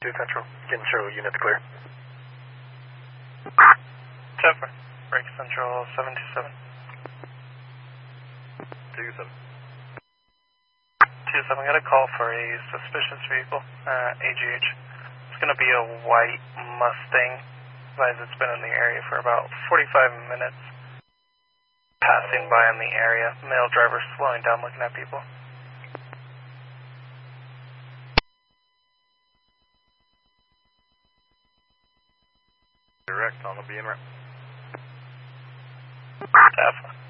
2 Central, getting Charlie unit clear. 10 break Central 727. 2-7. 2-7, got a call for a suspicious vehicle, AGH. It's going to be a white Mustang. Advise it's been in the area for about 45 minutes. Passing by in the area. Male driver slowing down, looking at people. Direct on the beam. Alpha.